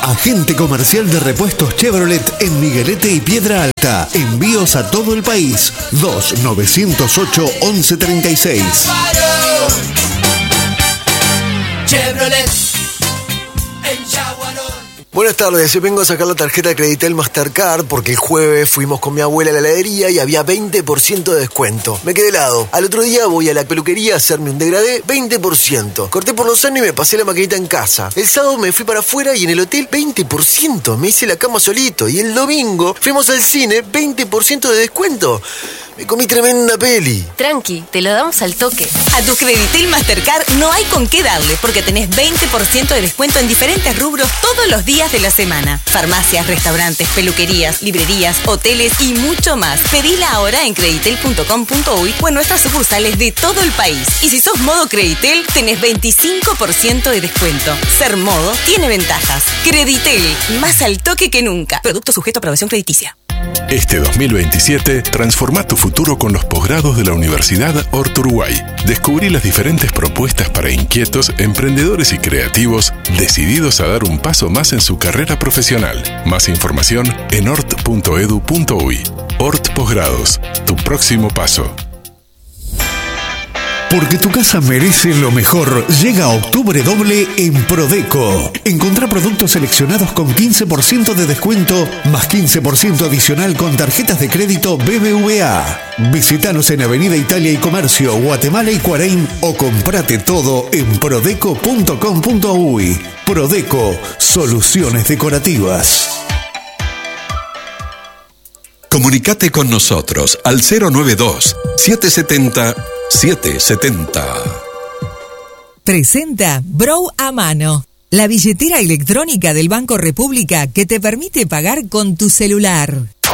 agente comercial de repuestos Chevrolet en Miguelete y Piedra Alta. Envíos a todo el país. 2-908-1136. Chevrolet en Chaguarón. Buenas tardes, vengo a sacar la tarjeta Creditel Mastercard porque el jueves fuimos con mi abuela a la heladería y había 20% de descuento. Me quedé helado. Al otro día voy a la peluquería a hacerme un degradé, 20%. Corté por los años y me pasé la maquinita en casa. El sábado me fui para afuera y en el hotel 20%. Me hice la cama solito. Y el domingo fuimos al cine, 20% de descuento. Me comí tremenda peli. Tranqui, te lo damos al toque. A tu Creditel Mastercard no hay con qué darle, porque tenés 20% de descuento en diferentes rubros todos los días de la semana. Farmacias, restaurantes, peluquerías, librerías, hoteles y mucho más. Pedila ahora en creditel.com.uy o en nuestras sucursales de todo el país. Y si sos modo Creditel, tenés 25% de descuento. Ser modo tiene ventajas. Creditel, más al toque que nunca. Producto sujeto a aprobación crediticia. Este 2027, transforma tu futuro con los posgrados de la Universidad Hort Uruguay. Descubrí las diferentes propuestas para inquietos, emprendedores y creativos decididos a dar un paso más en su carrera profesional. Más información en hort.edu.uy. Hort Posgrados, tu próximo paso. Porque tu casa merece lo mejor, llega Octubre Doble en Prodeco. Encontrá productos seleccionados con 15% de descuento, más 15% adicional con tarjetas de crédito BBVA. Visítanos en Avenida Italia y Comercio, Guatemala y Cuareim o comprate todo en prodeco.com.uy. Prodeco, soluciones decorativas. Comunicate con nosotros al 092-770-770. Presenta Brow a Mano, la billetera electrónica del Banco República que te permite pagar con tu celular.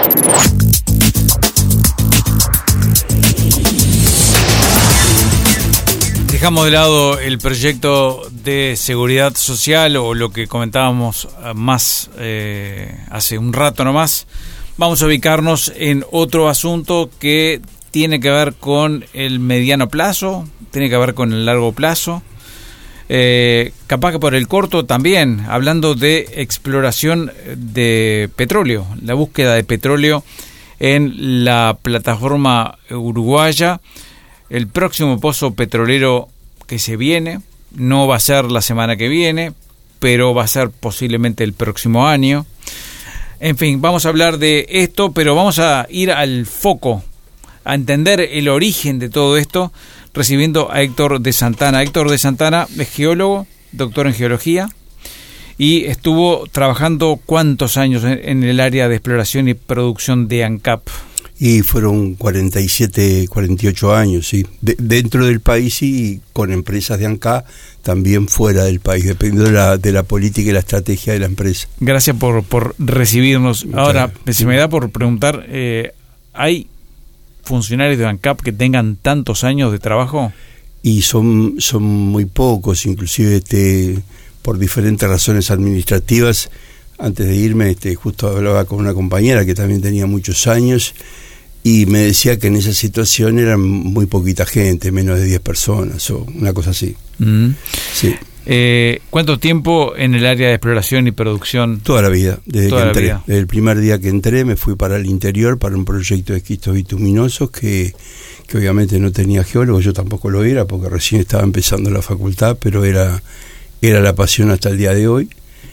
Dejamos de lado el proyecto de seguridad social o lo que comentábamos más hace un rato nomás. Vamos a ubicarnos en otro asunto que tiene que ver con el mediano plazo, tiene que ver con el largo plazo, capaz que por el corto también, hablando de exploración de petróleo, la búsqueda de petróleo en la plataforma uruguaya. El próximo pozo petrolero que se viene, no va a ser la semana que viene, pero va a ser posiblemente el próximo año. En fin, vamos a hablar de esto, pero vamos a ir al foco, a entender el origen de todo esto, recibiendo a Héctor de Santana. Héctor de Santana es geólogo, doctor en geología, y estuvo trabajando ¿cuántos años en el área de exploración y producción de ANCAP? Y fueron 47, 48 años, sí. Dentro del país y con empresas de ANCAP, también fuera del país, dependiendo de la política y la estrategia de la empresa. Gracias por recibirnos. Ahora, se me da por preguntar, ¿hay funcionarios de ANCAP que tengan tantos años de trabajo? Y son muy pocos, inclusive por diferentes razones administrativas. Antes de irme, justo hablaba con una compañera que también tenía muchos años y me decía que en esa situación eran muy poquita gente, menos de 10 personas o una cosa así. Sí. ¿Cuánto tiempo en el área de exploración y producción? Toda la vida, desde que entré. Desde el primer día que entré me fui para el interior, para un proyecto de esquistos bituminosos que obviamente no tenía geólogo, yo tampoco lo era porque recién estaba empezando la facultad, pero era la pasión hasta el día de hoy.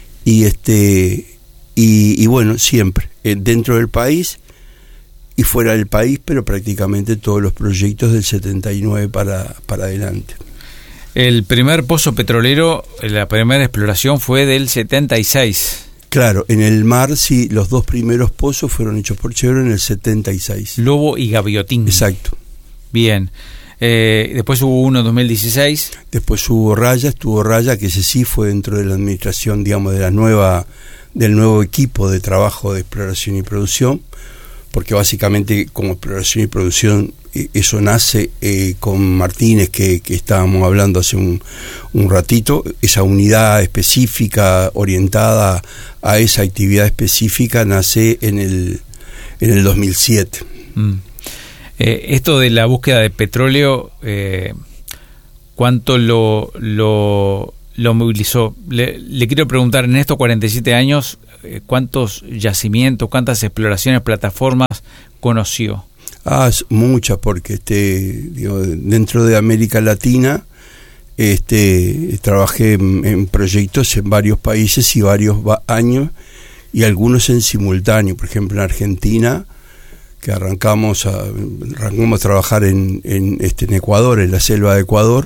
Y bueno, siempre dentro del país y fuera del país, pero prácticamente todos los proyectos del 79 para adelante. El primer pozo petrolero, la primera exploración fue del 76. Claro, en el mar sí, los dos primeros pozos fueron hechos por Chevron en el 76. Lobo y Gaviotín. Exacto. Bien. Después hubo uno en 2016. Después estuvo Raya, que ese sí fue dentro de la administración, digamos, del nuevo equipo de trabajo de exploración y producción, porque básicamente como exploración y producción eso nace con Martínez, que estábamos hablando hace un ratito, esa unidad específica orientada a esa actividad específica nace en el 2007. Esto de la búsqueda de petróleo, ¿cuánto lo lo movilizó. Le quiero preguntar, en estos 47 años, ¿cuántos yacimientos, cuántas exploraciones, plataformas conoció? Muchas, porque dentro de América Latina trabajé en proyectos en varios países y varios años, y algunos en simultáneo. Por ejemplo, en Argentina, que arrancamos a trabajar en Ecuador, en la selva de Ecuador.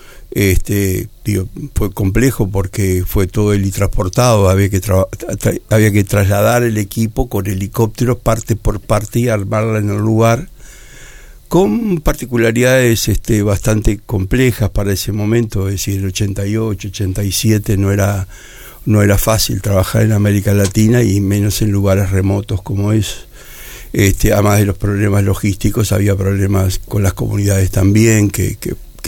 Fue complejo porque fue todo helitransportado, había que trasladar el equipo con helicópteros parte por parte y armarla en el lugar, con particularidades bastante complejas para ese momento. Es decir, el 88, 87 no era fácil trabajar en América Latina, y menos en lugares remotos como es. Además de los problemas logísticos, había problemas con las comunidades también, que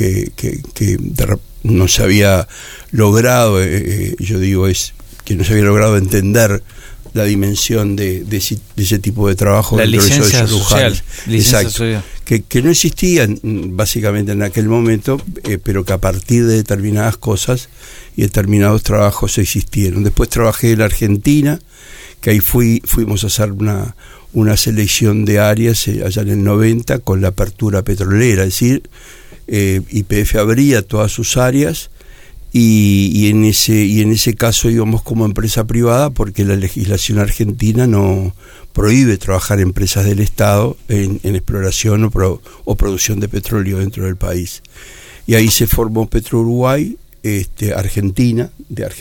no se había logrado, que no se había logrado entender la dimensión de ese tipo de trabajo. La licencia social. Exacto. Que no existían básicamente en aquel momento, pero que a partir de determinadas cosas y determinados trabajos existieron. Después trabajé en la Argentina, que ahí fuimos a hacer una selección de áreas allá en el 90 con la apertura petrolera, es decir, YPF abría todas sus áreas, y en ese caso íbamos como empresa privada, porque la legislación argentina no prohíbe trabajar en empresas del Estado en exploración o producción de petróleo dentro del país. Y ahí se formó Petro-Uruguay, Argentina,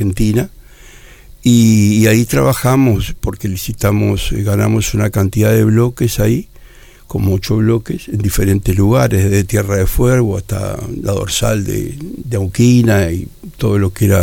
y ahí trabajamos porque ganamos una cantidad de bloques ahí, como 8 bloques en diferentes lugares, desde Tierra de Fuego hasta la dorsal de Auquina, y todo lo que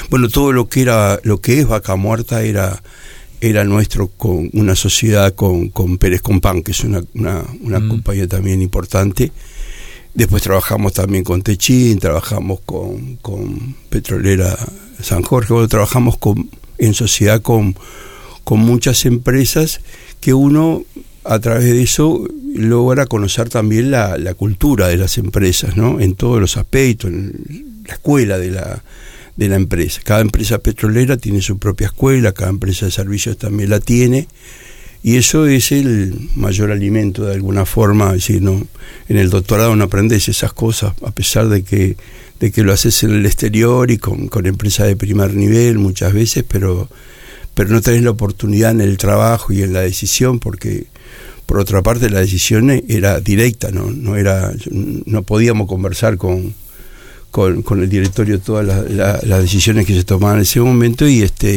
es Vaca Muerta era nuestro, con una sociedad con Pérez Compán, que es una compañía también importante. Después trabajamos también con Techín, trabajamos con Petrolera San Jorge. Bueno, trabajamos en sociedad con muchas empresas, que uno a través de eso logra conocer también la cultura de las empresas, ¿no? En todos los aspectos, en la escuela de la empresa. Cada empresa petrolera tiene su propia escuela, cada empresa de servicios también la tiene, y eso es el mayor alimento de alguna forma. Es decir, ¿no? En el doctorado no aprendes esas cosas, a pesar de que lo haces en el exterior y con empresas de primer nivel muchas veces, pero no tenés la oportunidad en el trabajo y en la decisión, porque por otra parte la decisión era directa, no podíamos conversar con el directorio todas las decisiones que se tomaban en ese momento,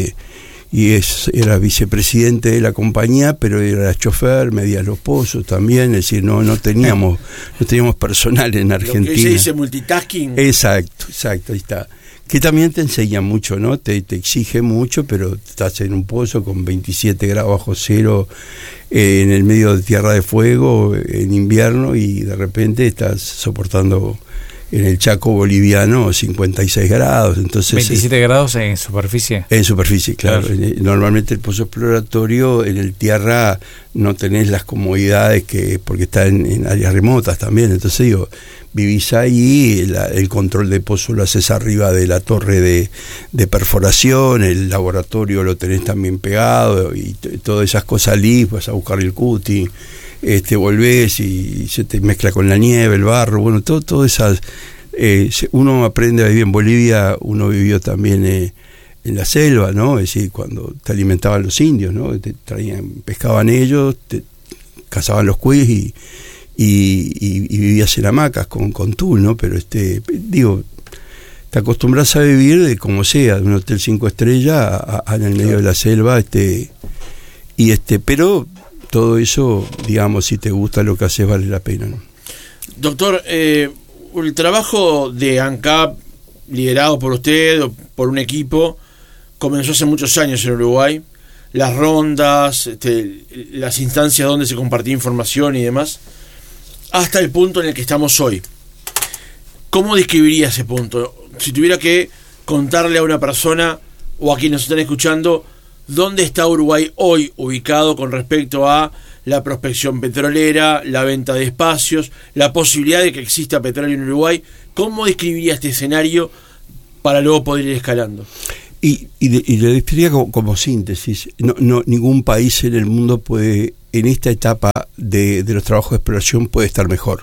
era vicepresidente de la compañía, pero era chofer, medía los pozos también. Es decir, no teníamos personal en Argentina. Lo que se dice multitasking. Exacto, ahí está. Que también te enseña mucho, ¿no? Te exige mucho, pero estás en un pozo con 27 grados bajo cero, en el medio de Tierra de Fuego, en invierno, y de repente estás soportando en el Chaco boliviano 56 grados. Entonces, 27 grados en superficie. En superficie, claro. Normalmente el pozo exploratorio en el tierra no tenés las comodidades porque está en áreas remotas también. Entonces vivís ahí, el control de pozo lo haces arriba de la torre de perforación, el laboratorio lo tenés también pegado, y todas esas cosas vas a buscar el cuti, volvés y se te mezcla con la nieve, el barro, bueno, todo esas, uno aprende a vivir. En Bolivia uno vivió también en la selva, ¿no? Es decir, cuando te alimentaban los indios, ¿no? Pescaban ellos, te cazaban los cuis y vivías en hamacas con tul, ¿no? Pero te acostumbras a vivir de como sea, de un hotel 5 estrellas en el medio de la selva, pero todo eso, digamos, si te gusta lo que haces, vale la pena, ¿no? Doctor, el trabajo de ANCAP, liderado por usted o por un equipo, comenzó hace muchos años en Uruguay. Las rondas, las instancias donde se compartía información y demás, hasta el punto en el que estamos hoy. ¿Cómo describiría ese punto? Si tuviera que contarle a una persona o a quienes nos están escuchando, ¿dónde está Uruguay hoy ubicado con respecto a la prospección petrolera, la venta de espacios, la posibilidad de que exista petróleo en Uruguay? ¿Cómo describiría este escenario para luego poder ir escalando. Y le diría como síntesis, no ningún país en el mundo puede, en esta etapa de los trabajos de exploración, puede estar mejor.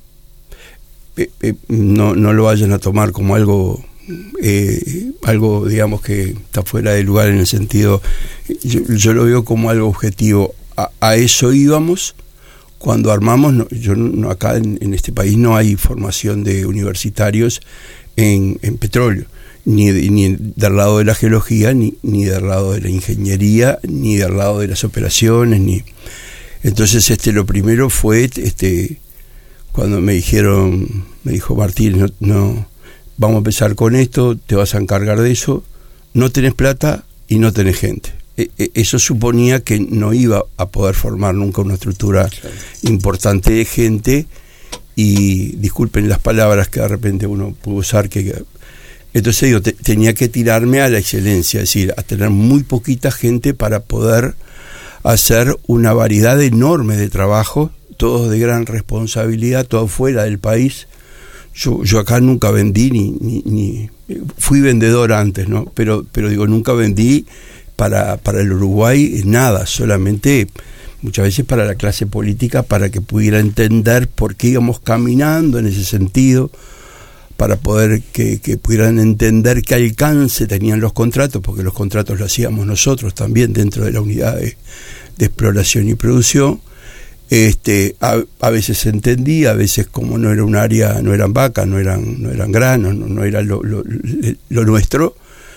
No lo vayan a tomar como algo digamos que está fuera de lugar, en el sentido, yo lo veo como algo objetivo. A eso íbamos cuando armamos. Acá en este país no hay formación de universitarios en petróleo, ni del lado de la geología, ni del lado de la ingeniería, ni del lado de las operaciones, entonces lo primero fue cuando me dijo Martín, no vamos a empezar con esto, te vas a encargar de eso, no tenés plata y no tenés gente. Eso suponía que no iba a poder formar nunca una estructura importante de gente, y disculpen las palabras que de repente uno puede usar, entonces digo, tenía que tirarme a la excelencia, es decir, a tener muy poquita gente para poder hacer una variedad enorme de trabajo, todos de gran responsabilidad, todos fuera del país. Yo acá nunca vendí, ni fui vendedor antes, ¿no? Pero digo, nunca vendí para el Uruguay nada, solamente muchas veces para la clase política, para que pudiera entender por qué íbamos caminando en ese sentido, para poder que pudieran entender qué alcance tenían los contratos, porque los contratos los hacíamos nosotros también dentro de la unidad de exploración y producción. A veces se entendía, a veces, como no era un área, no eran vacas, no eran granos, no era lo nuestro,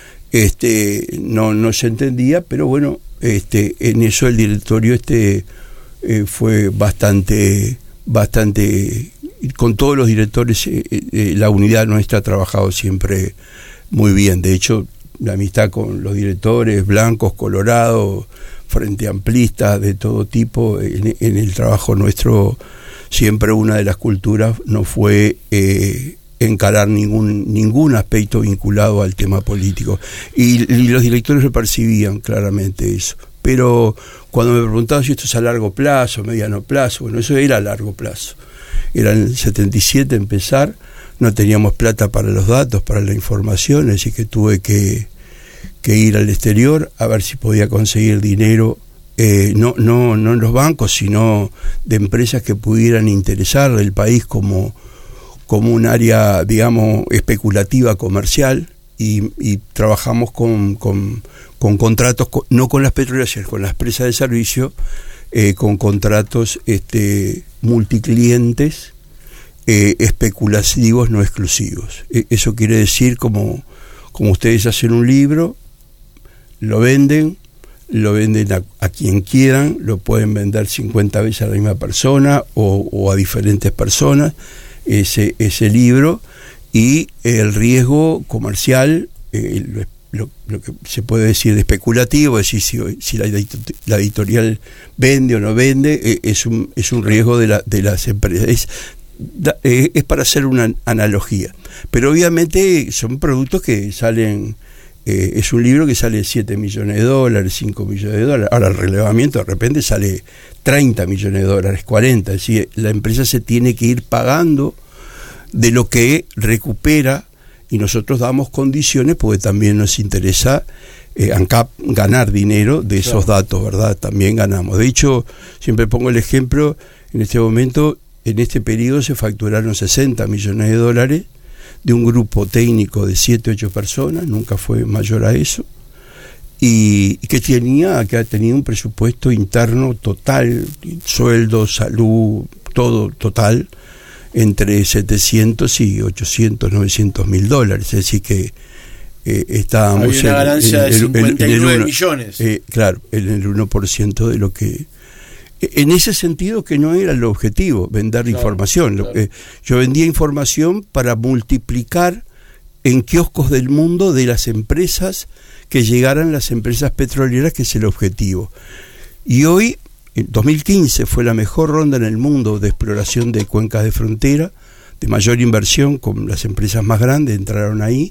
no se entendía, pero bueno, en eso el directorio fue bastante, con todos los directores, la unidad nuestra ha trabajado siempre muy bien. De hecho, la amistad con los directores blancos, colorados, frente amplistas de todo tipo, en el trabajo nuestro siempre una de las culturas no fue encarar ningún aspecto vinculado al tema político, y los directores lo percibían claramente eso. Pero cuando me preguntaban si esto es a largo plazo, mediano plazo, bueno, eso era a largo plazo. Era en el 77 empezar, no teníamos plata para los datos, para la información, así que tuve que ir al exterior a ver si podía conseguir dinero, no en los bancos, sino de empresas que pudieran interesar el país como un área, digamos, especulativa, comercial, y trabajamos con contratos, no con las petroleras, con las empresas de servicio, con contratos multiclientes, especulativos, no exclusivos. Eso quiere decir, como ustedes hacen un libro, lo venden a quien quieran, lo pueden vender 50 veces a la misma persona o a diferentes personas, ese libro, y el riesgo comercial, lo que se puede decir de especulativo, es decir, si la editorial vende o no vende, es un riesgo de las empresas. Es para hacer una analogía, pero obviamente son productos que salen, es un libro que sale $7 millones, 5 millones de dólares. Ahora el relevamiento de repente sale $30 millones, 40, es decir, la empresa se tiene que ir pagando de lo que recupera, y nosotros damos condiciones porque también nos interesa ANCAP ganar dinero de esos datos, ¿verdad? También ganamos. De hecho, siempre pongo el ejemplo, en este momento, en este periodo se facturaron $60 millones de un grupo técnico de 7 u 8 personas, nunca fue mayor a eso, y que ha tenido un presupuesto interno total, sueldo, salud, todo total, entre 700 y 800, 900 mil dólares, es decir que estábamos había una ganancia de 59 millones. Claro, en el 1% de lo que... En ese sentido que no era el objetivo, vender información. Claro. Yo vendía información para multiplicar en kioscos del mundo de las empresas, que llegaran las empresas petroleras, que es el objetivo. Y hoy, en 2015, fue la mejor ronda en el mundo de exploración de cuencas de frontera, de mayor inversión, con las empresas más grandes entraron ahí.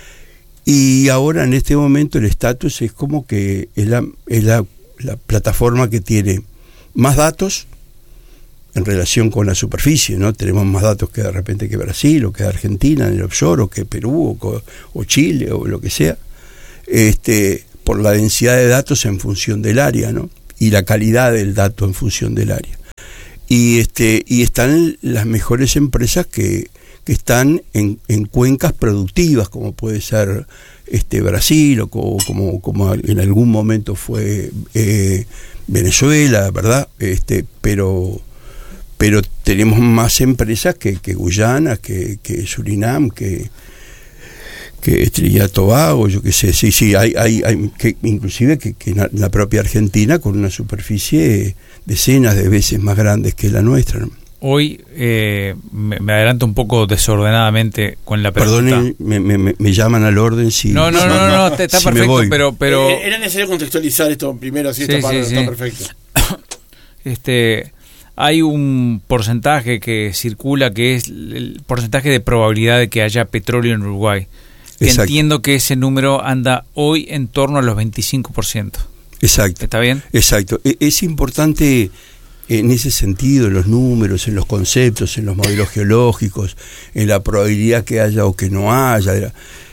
Y ahora, en este momento, el estatus es como que es la plataforma que tiene más datos, en relación con la superficie, ¿no? Tenemos más datos que de repente que Brasil, o que Argentina en el offshore, o que Perú, o Chile, o lo que sea, por la densidad de datos en función del área, ¿no? Y la calidad del dato en función del área. Y están las mejores empresas que están en cuencas productivas, como puede ser Brasil, o como en algún momento fue Venezuela, ¿verdad? Pero tenemos más empresas que Guyana, que Surinam, que Trinidad y Tobago, yo qué sé, sí, hay que inclusive que la propia Argentina, con una superficie decenas de veces más grandes que la nuestra, ¿no? Hoy me adelanto un poco desordenadamente con la pregunta. Perdón, me llaman al orden si... No, está si perfecto, pero... Era necesario contextualizar esto primero, así está perfecto. Hay un porcentaje que circula que es el porcentaje de probabilidad de que haya petróleo en Uruguay. Que entiendo que ese número anda hoy en torno a los 25%. Exacto. ¿Está bien? Exacto. Es importante en ese sentido, en los números, en los conceptos, en los modelos geológicos, en la probabilidad que haya o que no haya.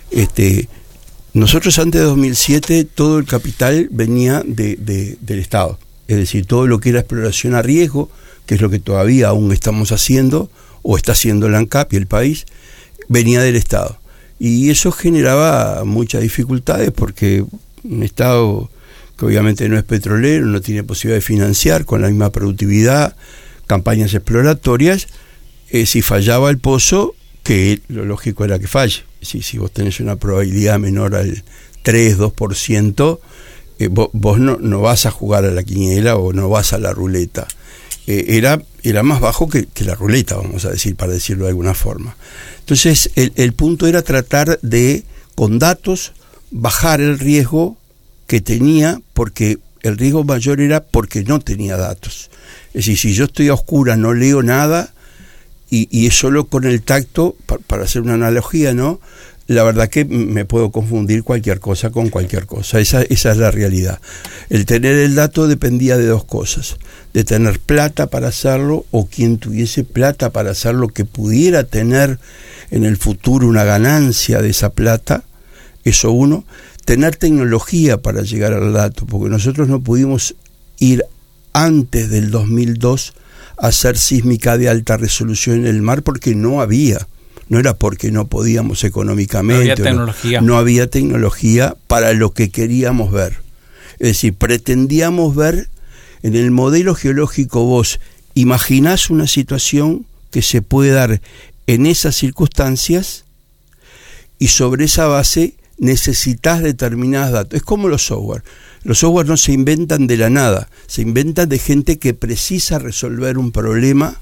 Nosotros antes de 2007 todo el capital venía del Estado. Es decir, todo lo que era exploración a riesgo, que es lo que todavía aún estamos haciendo, o está haciendo la ANCAP y el país, venía del Estado. Y eso generaba muchas dificultades porque un Estado que obviamente no es petrolero, no tiene posibilidad de financiar con la misma productividad campañas exploratorias, si fallaba el pozo, que lo lógico era que falle. Si vos tenés una probabilidad menor al 3-2%, vos no vas a jugar a la quiniela o no vas a la ruleta. Era más bajo que la ruleta, vamos a decir, para decirlo de alguna forma. Entonces el punto era tratar de, con datos, bajar el riesgo que tenía, porque el riesgo mayor era porque no tenía datos. Es decir, si yo estoy a oscuras, no leo nada, y es solo con el tacto, para hacer una analogía, ¿no? La verdad que me puedo confundir cualquier cosa con cualquier cosa. Esa es la realidad. El tener el dato dependía de dos cosas: de tener plata para hacerlo, o quien tuviese plata para hacerlo, que pudiera tener en el futuro una ganancia de esa plata. Eso uno. Tener tecnología para llegar al dato, porque nosotros no pudimos ir antes del 2002 a hacer sísmica de alta resolución en el mar, porque no había. No era porque no podíamos económicamente. No había tecnología para lo que queríamos ver. Es decir, pretendíamos ver en el modelo geológico. Vos imaginás una situación que se puede dar en esas circunstancias, y sobre esa base necesitas determinados datos. Es como los software. Los software no se inventan de la nada, se inventan de gente que precisa resolver un problema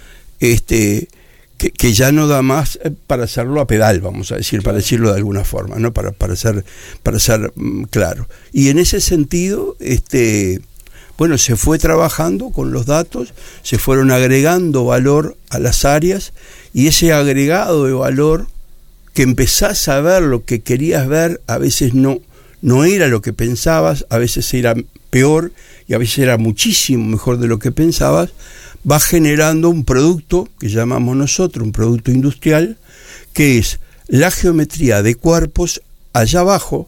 que ya no da más para hacerlo a pedal, vamos a decir, para decirlo de alguna forma, ¿no? Para ser claro. Y en ese sentido, se fue trabajando con los datos, se fueron agregando valor a las áreas, y ese agregado de valor, que empezás a ver lo que querías ver, a veces no era lo que pensabas, a veces era peor, y a veces era muchísimo mejor de lo que pensabas, va generando un producto que llamamos nosotros, un producto industrial, que es la geometría de cuerpos allá abajo,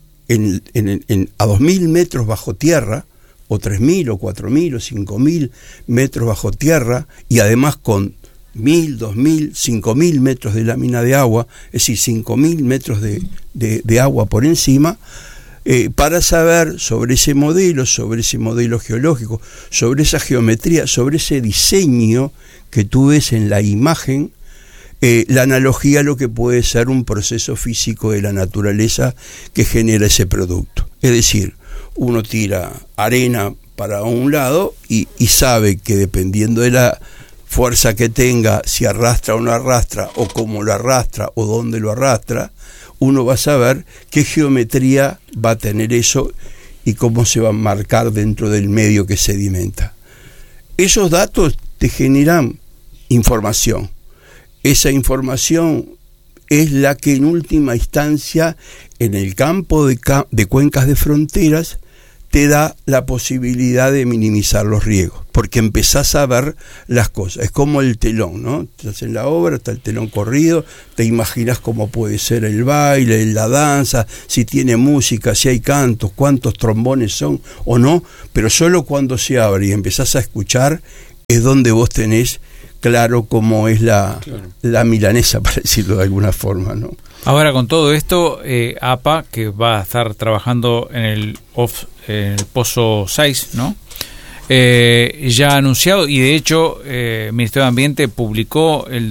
a 2.000 metros bajo tierra, o 3.000, o 4.000, o 5.000 metros bajo tierra, y además con 1.000, 2.000, 5.000 metros de lámina de agua, es decir, 5.000 metros de agua por encima, para saber sobre ese modelo geológico, sobre esa geometría, sobre ese diseño que tú ves en la imagen, la analogía a lo que puede ser un proceso físico de la naturaleza que genera ese producto. Es decir, uno tira arena para un lado y sabe que dependiendo de la fuerza que tenga, si arrastra o no arrastra, o cómo lo arrastra, o dónde lo arrastra, uno va a saber qué geometría va a tener eso y cómo se va a marcar dentro del medio que sedimenta. Esos datos te generan información. Esa información es la que en última instancia, en el campo de cuencas de fronteras, te da la posibilidad de minimizar los riesgos. porque empezás a ver las cosas. Es como el telón, ¿no? Estás en la obra, está el telón corrido, te imaginas cómo puede ser el baile, la danza, si tiene música, si hay cantos, cuántos trombones son o no, pero solo cuando se abre y empezás a escuchar es donde vos tenés claro cómo es la milanesa, para decirlo de alguna forma, ¿no? Ahora, con todo esto, APA, que va a estar trabajando en el Pozo 6, ¿no? Ya ha anunciado, y de hecho el Ministerio de Ambiente publicó el